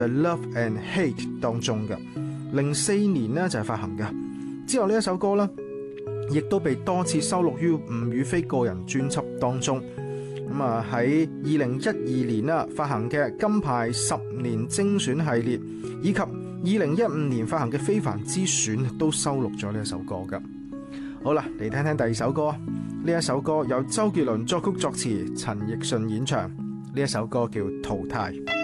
Love and Hate 當中嘅。04年呢就係發行嘅。之後呢一首歌呢，亦都被多次收錄於吳雨霏個人專輯當中。咁啊喺2012年啦發行嘅金牌10年精選系列，以及2015年發行嘅非凡之選都收錄咗呢一首歌㗎。好啦，嚟聽聽第二首歌。呢一首歌由周杰倫作曲作詞，陳奕迅演唱。呢一首歌叫《淘汰》。